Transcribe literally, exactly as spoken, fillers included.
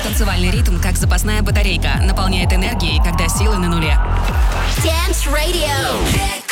Танцевальный ритм, как запасная батарейка, наполняет энергией, когда силы на нуле. Dance Radio.